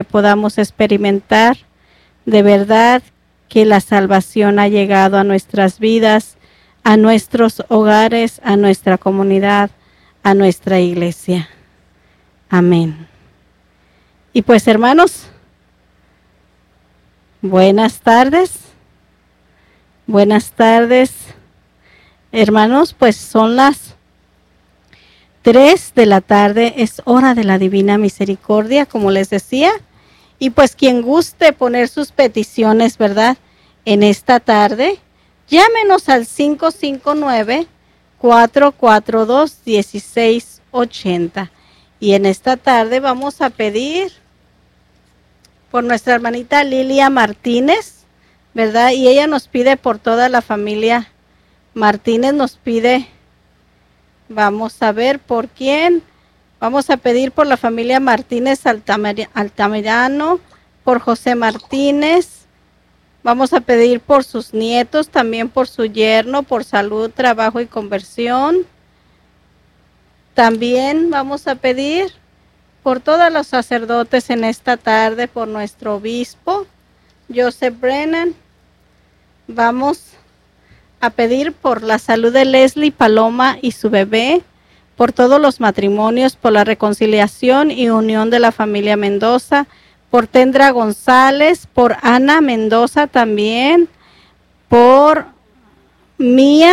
podamos experimentar de verdad que la salvación ha llegado a nuestras vidas, a nuestros hogares, a nuestra comunidad, a nuestra iglesia. Amén. Y pues, hermanos, buenas tardes. Buenas tardes, hermanos, pues son las 3 de la tarde, es hora de la Divina Misericordia, como les decía. Y pues quien guste poner sus peticiones, ¿verdad?, en esta tarde, llámenos al 559-442-1680. Y en esta tarde vamos a pedir por nuestra hermanita Lilia Martínez, ¿verdad? Y ella nos pide por toda la familia Martínez, nos pide, vamos a ver por quién, vamos a pedir por la familia Martínez Altamirano, por José Martínez, vamos a pedir por sus nietos, también por su yerno, por salud, trabajo y conversión. También vamos a pedir por todos los sacerdotes en esta tarde, por nuestro obispo, Joseph Brennan. Vamos a pedir por la salud de Leslie Paloma y su bebé, por todos los matrimonios, por la reconciliación y unión de la familia Mendoza, por Tendra González, por Ana Mendoza también, por Mía,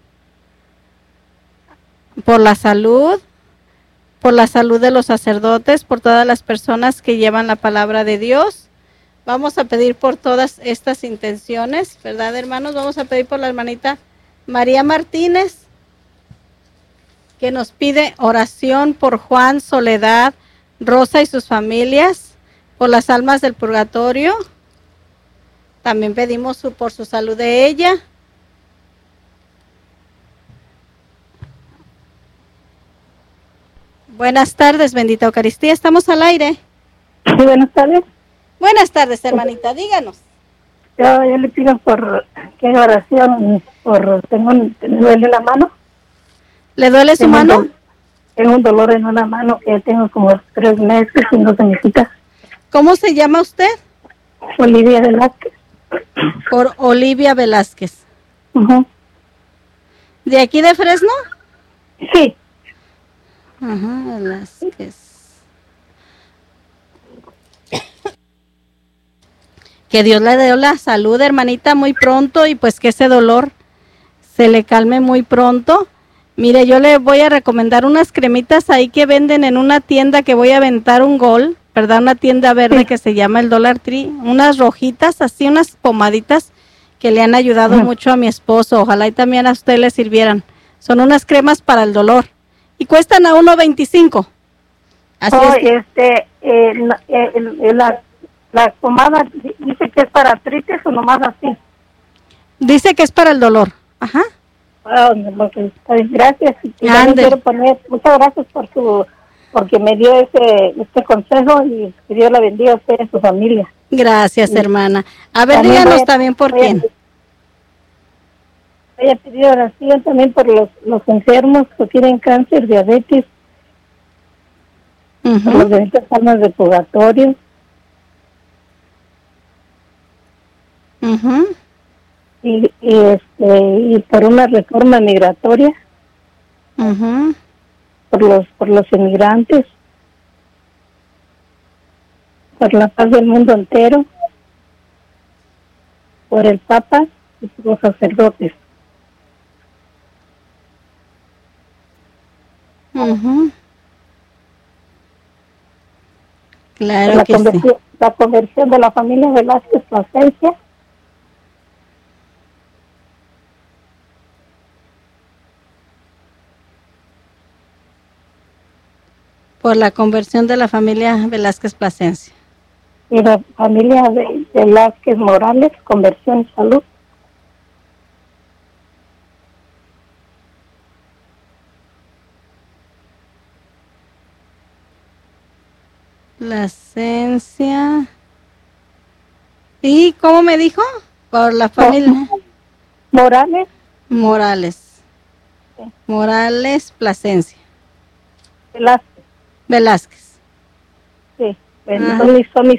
por la salud de los sacerdotes, por todas las personas que llevan la palabra de Dios. Vamos a pedir por todas estas intenciones, ¿verdad, hermanos? Vamos a pedir por la hermanita María Martínez, que nos pide oración por Juan, Soledad, Rosa y sus familias, por las almas del purgatorio. También pedimos por su salud de ella. Buenas tardes, bendita Eucaristía. ¿Estamos al aire? Sí, buenas tardes. Buenas tardes, hermanita, díganos. Yo le pido por que oración, me duele la mano. ¿Le duele su mano? Tengo un dolor en una mano que tengo como 3 meses y no se me quita. ¿Cómo se llama usted? Olivia Velázquez. Por Olivia Velázquez. Uh-huh. ¿De aquí de Fresno? Sí. Ajá, Velázquez. Que Dios le dé la salud, hermanita, muy pronto, y pues que ese dolor se le calme muy pronto. Mire, yo le voy a recomendar unas cremitas ahí que venden en una tienda que voy a aventar un gol, ¿verdad? Una tienda verde que se llama el Dollar Tree. Unas rojitas, así unas pomaditas que le han ayudado mucho a mi esposo. Ojalá y también a usted le sirvieran. Son unas cremas para el dolor y cuestan a $1.25. Así es. La pomada dice que es para artritis o nomás así. Dice que es para el dolor. Ajá. Gracias. Quiero poner, muchas gracias porque me dio este consejo y que Dios la bendiga a usted y a su familia. Gracias, hermana. A ver, díganos también por quién. Voy a pedir oración también por los enfermos que tienen cáncer, diabetes, por los benditas almas de purgatorio. Y por una reforma migratoria, por los inmigrantes, por la paz del mundo entero, por el Papa y por los sacerdotes. Claro que sí. La conversión de la familia Velázquez Plasencia. Por la conversión de la familia Velázquez Plasencia. Y la familia de Velázquez Morales, conversión y salud. Plasencia. ¿Y cómo me dijo? Por la familia Morales. Sí. Morales Plasencia. Velázquez. Velázquez. Sí, son mis